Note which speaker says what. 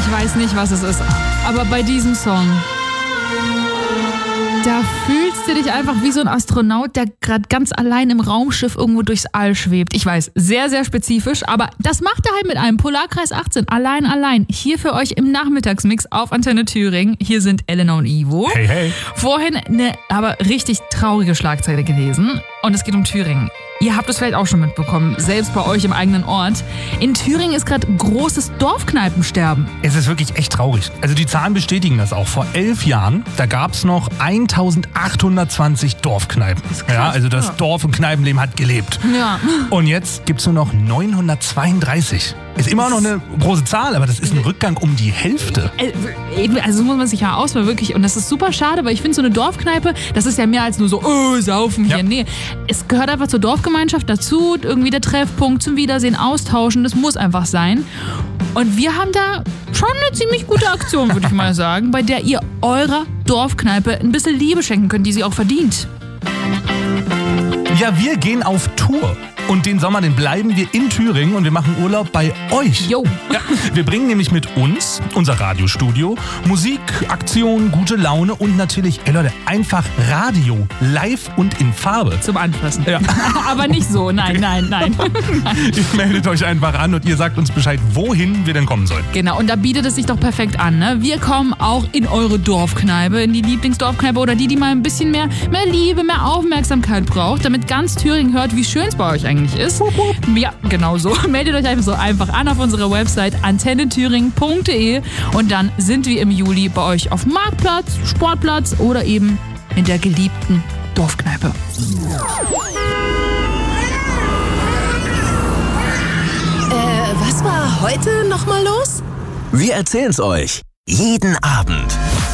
Speaker 1: Ich weiß nicht, was es ist, aber bei diesem Song, da fühlst du dich einfach wie so ein Astronaut, der gerade ganz allein im Raumschiff irgendwo durchs All schwebt. Ich weiß, sehr, sehr spezifisch, aber das macht er halt mit einem Polarkreis 18. Allein. Hier für euch im Nachmittagsmix auf Antenne Thüringen. Hier sind Elena und Ivo.
Speaker 2: Hey, hey.
Speaker 1: Vorhin eine aber richtig traurige Schlagzeile gelesen und es geht um Thüringen. Ihr habt es vielleicht auch schon mitbekommen, selbst bei euch im eigenen Ort. In Thüringen ist gerade großes Dorfkneipensterben.
Speaker 2: Es ist wirklich echt traurig. Also die Zahlen bestätigen das auch. Vor 11 Jahren, da gab es noch 1820 Dorfkneipen.
Speaker 1: Das ist krass,
Speaker 2: ja, also das
Speaker 1: ja.
Speaker 2: Dorf- und Kneipenleben hat gelebt.
Speaker 1: Ja.
Speaker 2: Und jetzt gibt es nur noch 932. Ist immer noch eine große Zahl, aber das ist ein Rückgang um die Hälfte.
Speaker 1: Also so muss man sich ja ausmachen, wirklich. Und das ist super schade, weil ich finde, so eine Dorfkneipe, das ist ja mehr als nur so, saufen hier.
Speaker 2: Ja.
Speaker 1: Nee, es gehört einfach zur Dorfgemeinschaft dazu, irgendwie der Treffpunkt zum Wiedersehen, austauschen, das muss einfach sein. Und wir haben da schon eine ziemlich gute Aktion, würde ich mal sagen, bei der ihr eurer Dorfkneipe ein bisschen Liebe schenken könnt, die sie auch verdient.
Speaker 2: Ja, wir gehen auf Tour. Und den Sommer, den bleiben wir in Thüringen und wir machen Urlaub bei euch.
Speaker 1: Jo.
Speaker 2: Ja, wir bringen nämlich mit uns, unser Radiostudio, Musik, Aktion, gute Laune und natürlich, Leute, einfach Radio, live und in Farbe.
Speaker 1: Zum Anfassen.
Speaker 2: Ja.
Speaker 1: Aber nicht so, nein.
Speaker 2: Ihr meldet euch einfach an und ihr sagt uns Bescheid, wohin wir denn kommen sollen.
Speaker 1: Genau, und da bietet es sich doch perfekt an, ne? Wir kommen auch in eure Dorfkneipe, in die Lieblingsdorfkneipe oder die mal ein bisschen mehr Liebe, mehr Aufmerksamkeit braucht, damit ganz Thüringen hört, wie schön es bei euch eigentlich ist. Ja, genau so. Meldet euch einfach an auf unserer Website antennethüringen.de und dann sind wir im Juli bei euch auf Marktplatz, Sportplatz oder eben in der geliebten Dorfkneipe.
Speaker 3: Was war heute nochmal los?
Speaker 4: Wir erzählen's euch. Jeden Abend.